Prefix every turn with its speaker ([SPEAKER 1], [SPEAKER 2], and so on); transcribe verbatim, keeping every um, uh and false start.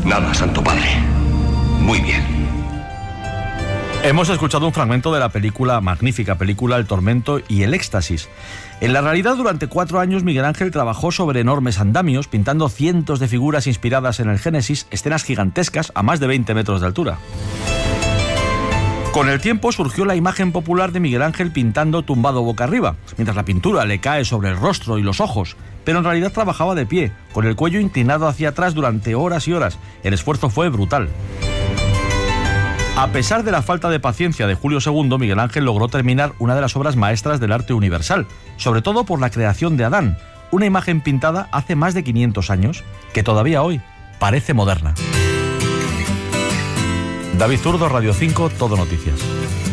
[SPEAKER 1] Nada, Santo Padre. Muy bien.
[SPEAKER 2] Hemos escuchado un fragmento de la película, magnífica película, El tormento y el éxtasis. En la realidad, durante cuatro años Miguel Ángel trabajó sobre enormes andamios, pintando cientos de figuras inspiradas en el Génesis, escenas gigantescas a más de veinte metros de altura. Con el tiempo surgió la imagen popular de Miguel Ángel pintando tumbado boca arriba, mientras la pintura le cae sobre el rostro y los ojos, pero en realidad trabajaba de pie, con el cuello inclinado hacia atrás durante horas y horas. El esfuerzo fue brutal. A pesar de la falta de paciencia de Julio segundo, Miguel Ángel logró terminar una de las obras maestras del arte universal, sobre todo por la creación de Adán, una imagen pintada hace más de quinientos años, que todavía hoy parece moderna. David Zurdo, Radio cinco, Todo Noticias.